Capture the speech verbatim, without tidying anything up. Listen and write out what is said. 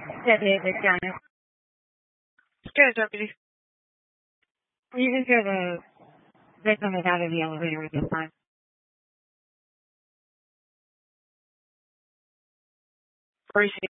Deputy, the county. Good, Deputy. You can hear the victim is out of the elevator at this time. Where is he?